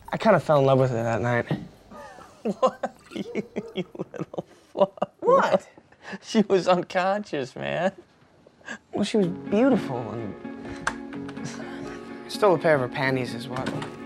I kind of fell in love with her that night. What? You little fuck. What? She was unconscious, man. Well, she was beautiful and... I stole a pair of her panties as well.